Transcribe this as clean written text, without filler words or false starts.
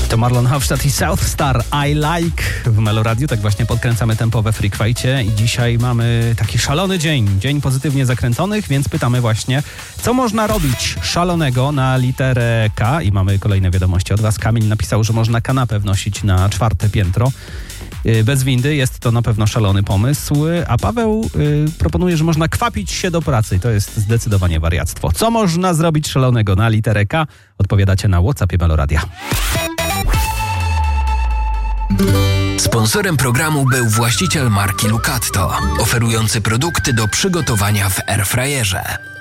To Marlon Hofstadt i South Star, I Like w Meloradiu. Tak właśnie podkręcamy tempo we Freak Fightie i dzisiaj mamy taki szalony dzień pozytywnie zakręconych, więc pytamy właśnie, co można robić szalonego na literę K i mamy kolejne wiadomości od was. Kamil napisał, że można kanapę wnosić na 4. piętro. Bez windy, jest to na pewno szalony pomysł, a Paweł proponuje, że można kwapić się do pracy. To jest zdecydowanie wariactwo. Co można zrobić szalonego na literę K? Odpowiadacie na WhatsAppie Meloradia. Sponsorem programu był właściciel marki Lucatto, oferujący produkty do przygotowania w airfryerze.